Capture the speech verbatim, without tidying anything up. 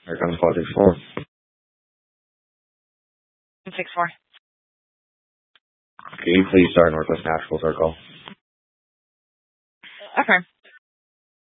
Here comes call six four. six four. Can you please start Northwest Nashville Circle? Okay.